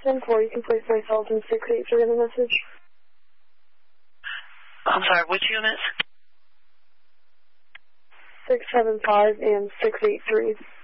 10-4, you can place myself in 683 in the message. I'm sorry, which units? 675 and 683.